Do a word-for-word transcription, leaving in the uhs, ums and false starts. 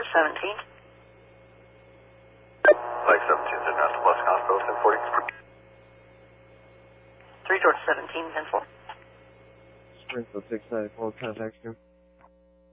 seventeen. Mike seventeen, ten nine, plus Hospital, ten forty. three George seventeen, ten four. Springfield six ninety-four, contact you.